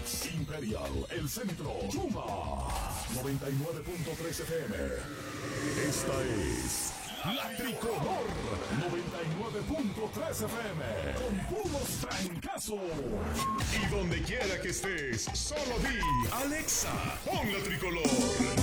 Phoenix, Imperial, El Centro, Yuma, 99.3 FM. Esta es La Tricolor, 99.3 FM, con puros trancazos. Y donde quiera que estés, solo di, Alexa, pon La Tricolor.